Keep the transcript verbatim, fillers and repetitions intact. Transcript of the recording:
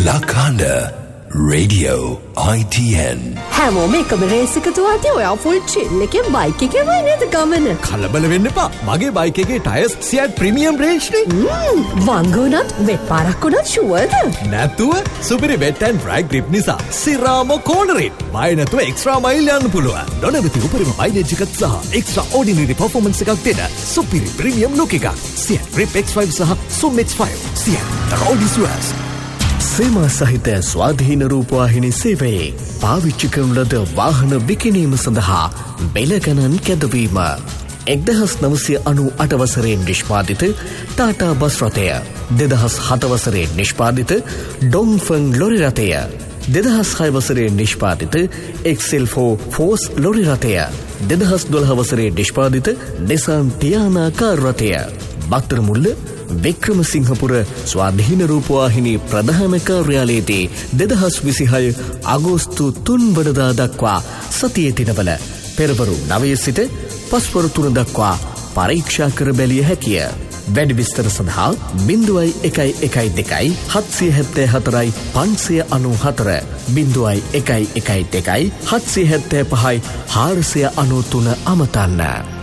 Lakanda Radio I T N. හැමෝම එකම raise එක දුවද්දී ඔයා ෆුල් චිල් එකේ බයික් එකේ වයි නේද ගමන? කලබල වෙන්න එපා. මගේ බයික් එකේ ටයර්ස් සියට් ප්‍රීමියම් රේන්ජ් නේ. ම්ම් වංගුණත් වෙට් පාරක් උනත් ෂුවර්ද? නැතුව සුපිරි වෙට් ඇන්ඩ් ඩ්‍රයි ග්‍රිප් නිසා සිරාම කෝනරේ. බය නැතුව එක්ස්ට්‍රා මයිල් යන්න පුළුවන්. නොනවති උපරිම මයිලේජ් එකක් සහ එක්ස්ට්‍රා ඕඩිනරි පර්ෆෝමන්ස් එකක් දෙන සුපිරි ප්‍රීමියම් ලුක් එකක්. සියට් ග්‍රිප් එක්ස් ෆයිව් සහ සුම් X five. සියට් the road is yours. සේමා සහිත ස්වාධීන රූපවාහිනී සේවයේ පාවිච්චි කරන ලද වාහන විකිණීම සඳහා බෙල ගණන් කැදවීම. එක්දහස් නවසිය අනූ අට වසරේ නිෂ්පාදිත ටාටා බස් රථය, දෙදහස් හත වසරේ නිෂ්පාදිත ඩොන්ෆන් ලොරි රථය, දෙදහස් හය වසරේ නිෂ්පාදිත එක්සෙල් ෆෝර් ෆෝස් ලොරි රථය, දෙදහස් දොළහ වසරේ නිෂ්පාදිත නිසාන් ටියානා කාර් රථය. බත්තර මුල්ල වික්‍රමසිංහපුර ස්වාධීන රූපවාහිනී ප්‍රධාන කාර්යාලයේදී දෙදහස් විසිහය අගෝස්තු තුන් වනදා දක්වා සතියේ දිනවල පෙරවරු නවය සිට පස්වරු තුන දක්වා පරීක්ෂා කර බැලිය හැකිය. වැඩි විස්තර සඳහා බිංදුවයි එකයි එකයි දෙකයි හත්සිය හැත්තෑ හතරයි පන්සිය අනූ හතර බිංදුවයි එකයි එකයි දෙකයි හත්සිය හැත්තෑ පහයි හාරසිය අනූ තුන අමතන්න.